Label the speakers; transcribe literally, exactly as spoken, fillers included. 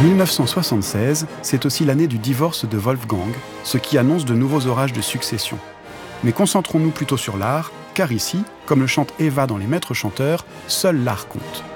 Speaker 1: mille neuf cent soixante-seize, c'est aussi l'année du divorce de Wolfgang, ce qui annonce de nouveaux orages de succession. Mais concentrons-nous plutôt sur l'art, car ici, comme le chante Eva dans Les Maîtres chanteurs, seul l'art compte.